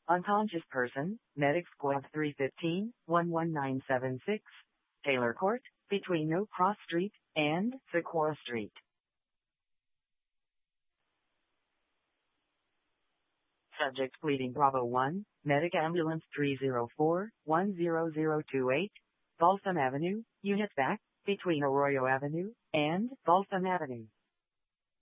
Unconscious person, Medic Squad 315, 11976, Taylor Court, between No Cross Street and Sequoia Street. Subject pleading Bravo 1, Medic Ambulance 304, 10028, Balsam Avenue, unit back, between Arroyo Avenue and Balsam Avenue.